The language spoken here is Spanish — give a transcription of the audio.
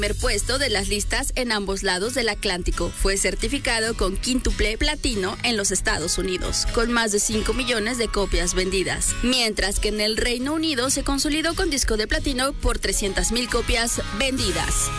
primer puesto de las listas en ambos lados del Atlántico. Fue certificado con quíntuple platino en los Estados Unidos, con más de 5 millones de copias vendidas, mientras que en el Reino Unido se consolidó con disco de platino por 300,000 copias vendidas.